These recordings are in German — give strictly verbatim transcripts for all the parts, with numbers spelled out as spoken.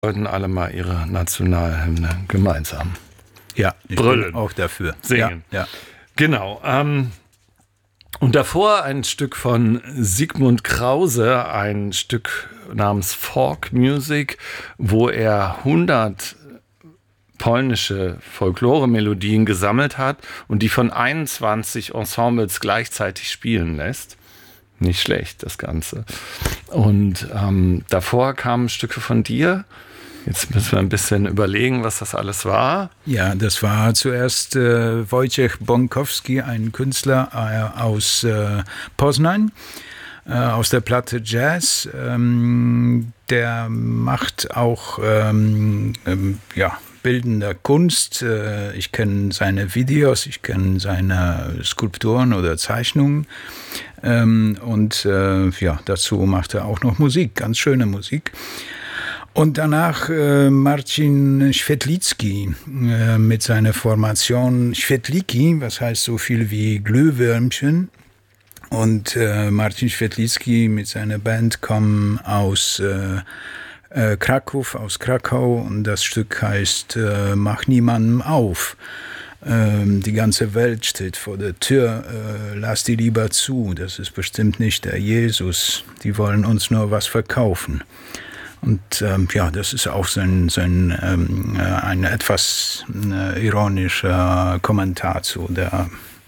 sollten alle mal ihre Nationalhymne gemeinsam ja, ich brüllen. Bin auch dafür. Singen. Ja, ja. Genau. Ähm, und davor ein Stück von Sigmund Krause, ein Stück namens Folk Music, wo er hundert polnische Folklore-Melodien gesammelt hat und die von einundzwanzig Ensembles gleichzeitig spielen lässt. Nicht schlecht, das Ganze. Und ähm, davor kamen Stücke von dir. Jetzt müssen wir ein bisschen überlegen, was das alles war. Ja, das war zuerst äh, Wojciech Bonkowski, ein Künstler äh, aus äh, Poznań, äh, aus der Platte Jazz. Ähm, der macht auch ähm, ähm, ja, bildende Kunst. Äh, ich kenne seine Videos, ich kenne seine Skulpturen oder Zeichnungen. Ähm, und äh, ja, dazu macht er auch noch Musik, ganz schöne Musik. Und danach äh, Marcin Świetlicki äh, mit seiner Formation Świetliki, was heißt so viel wie Glühwürmchen. Und äh, Marcin Świetlicki mit seiner Band kommen aus äh, äh, Kraków, aus Krakau. Und das Stück heißt äh, Mach niemandem auf. Ähm, die ganze Welt steht vor der Tür, äh, lass die lieber zu. Das ist bestimmt nicht der Jesus. Die wollen uns nur was verkaufen. Und ähm, ja, das ist auch so ein, so ein, ähm, ein etwas äh, ironischer Kommentar zu der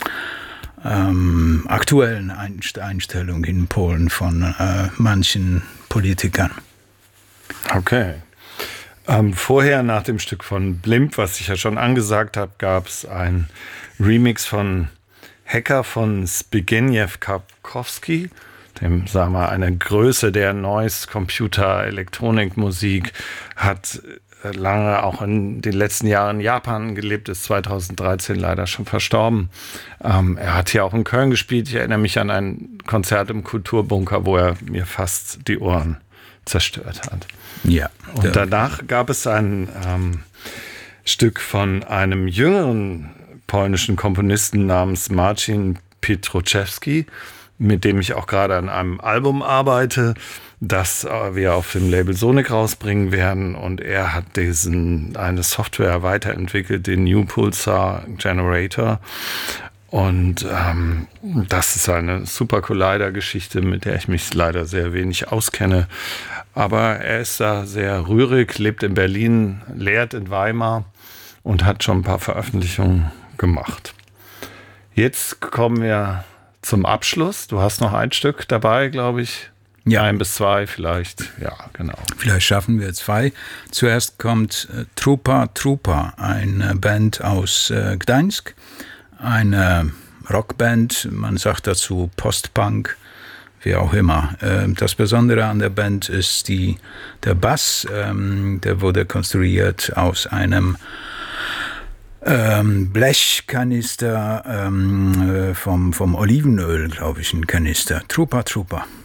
ähm, aktuellen Einstellung in Polen von äh, manchen Politikern. Okay. Ähm, vorher, nach dem Stück von Blimp, was ich ja schon angesagt habe, gab es ein Remix von Hacker von Zbigniew Karkowski, dem, sagen wir, eine Größe der Noise Computer Elektronikmusik, hat lange auch in den letzten Jahren in Japan gelebt, ist zweitausenddreizehn leider schon verstorben. Ähm, er hat hier auch in Köln gespielt. Ich erinnere mich an ein Konzert im Kulturbunker, wo er mir fast die Ohren zerstört hat. Ja. Und danach gab es ein ähm, Stück von einem jüngeren polnischen Komponisten namens Marcin Pietroszewski, mit dem ich auch gerade an einem Album arbeite, das wir auf dem Label Sonic rausbringen werden. Und er hat diesen, eine Software weiterentwickelt, den New Pulsar Generator. Und ähm, das ist eine Super Collider-Geschichte, mit der ich mich leider sehr wenig auskenne. Aber er ist da sehr rührig, lebt in Berlin, lehrt in Weimar und hat schon ein paar Veröffentlichungen gemacht. Jetzt kommen wir zum Abschluss. Du hast noch ein Stück dabei, glaube ich. Ja. Ein bis zwei vielleicht. Ja, genau. Vielleicht schaffen wir zwei. Zuerst kommt äh, Trupa Trupa, eine Band aus äh, Gdańsk. Eine Rockband, man sagt dazu Postpunk, wie auch immer. Äh, das Besondere an der Band ist die, der Bass. Ähm, der wurde konstruiert aus einem Ähm, Blechkanister ähm, vom, vom Olivenöl, glaube ich, ein Kanister. Trupa, Trupa.